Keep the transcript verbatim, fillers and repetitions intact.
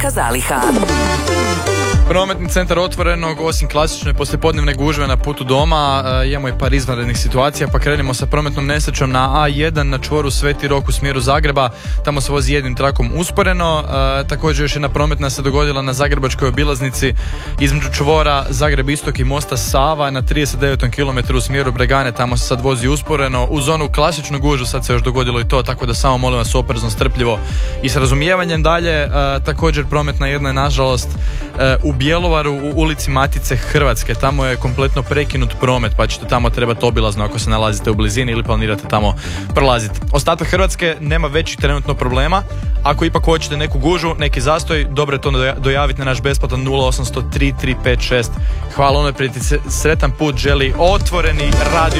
Velika zaliha. Prometni centar Otvorenog, osim klasične poslijepodnevne gužve na putu doma, e, imamo i par izvanrednih situacija, pa krenemo sa prometnom nesrećom na A jedan na čvoru Sveti Rok u smjeru Zagreba. Tamo se vozi jednim trakom usporeno. E, također još jedna prometna se dogodila na Zagrebačkoj obilaznici između čvora Zagreb Istok i mosta Sava na trideset devetom kilometru u smjeru Bregane. Tamo se sad vozi usporeno. Uz onu klasičnu gužvu sad se još dogodilo i to, tako da samo molim vas oprezno, strpljivo i s razumijevanjem dalje. E, također prometna jedna je nažalost e, u Bjelovaru u ulici Matice Hrvatske. Tamo je kompletno prekinut promet, pa ćete tamo trebati obilazno ako se nalazite u blizini ili planirate tamo prolaziti. Ostatak Hrvatske nema većih trenutno problema. Ako ipak hoćete neku gužu, neki zastoj, dobro je to dojaviti na naš besplatan nula osam zero tri tri pet šest. Hvala onoj prijatelji, sretan put želi Otvoreni radio.